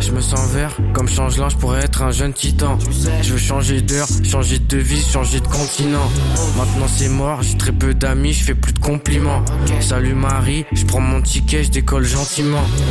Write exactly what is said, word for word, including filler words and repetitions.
Je me sens vert, comme changelin, je pourrais être un jeune titan. Je veux changer d'heure, changer de vie, changer de continent. Maintenant c'est mort, j'ai très peu d'amis, je fais plus de compliments. Salut Marie, je prends mon ticket, je décolle gentiment.